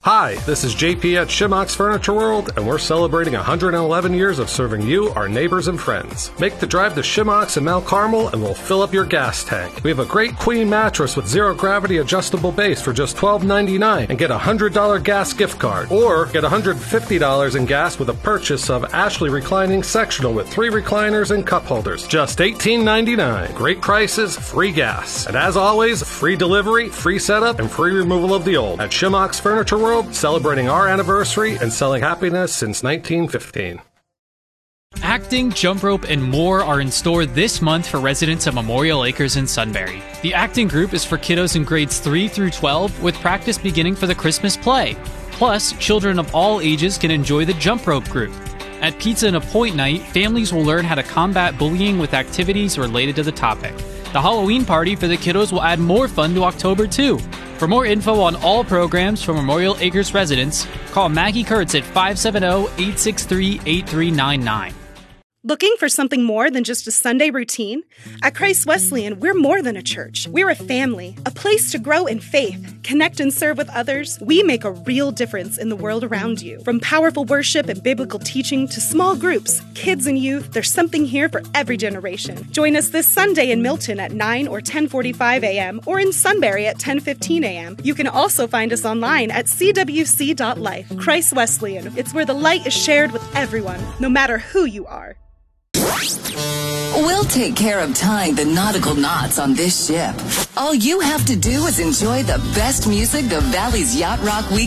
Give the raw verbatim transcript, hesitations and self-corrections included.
Hi, this is J P at Shimmock's Furniture World, and we're celebrating one hundred eleven years of serving you, our neighbors and friends. Make the drive to Shimmock's in Mount Carmel, and we'll fill up your gas tank. We have a great queen mattress with zero-gravity adjustable base for just twelve ninety-nine, and get a one hundred dollars gas gift card. Or get one hundred fifty dollars in gas with a purchase of Ashley Reclining Sectional with three recliners and cup holders. Just eighteen ninety-nine. Great prices, free gas. And as always, free delivery, free setup, and free removal of the old. At Shimmock's Furniture World, celebrating our anniversary and selling happiness since nineteen fifteen. Acting, jump rope, and more are in store this month for residents of Memorial Acres in Sunbury. The acting group is for kiddos in grades three through twelve, with practice beginning for the Christmas play. Plus, children of all ages can enjoy the jump rope group. At Pizza and a Point Night, families will learn how to combat bullying with activities related to the topic. The Halloween party for the kiddos will add more fun to October too. For more info on all programs for Memorial Acres residents, call Maggie Kurtz at five seven zero, eight six three, eight three nine nine. Looking for something more than just a Sunday routine? At Christ Wesleyan, we're more than a church. We're a family, a place to grow in faith, connect and serve with others. We make a real difference in the world around you. From powerful worship and biblical teaching to small groups, kids and youth, there's something here for every generation. Join us this Sunday in Milton at nine or ten forty-five a.m. or in Sunbury at ten fifteen a.m. You can also find us online at c w c dot life. Christ Wesleyan, it's where the light is shared with everyone, no matter who you are. We'll take care of tying the nautical knots on this ship. All you have to do is enjoy the best music the Valley's Yacht Rock Week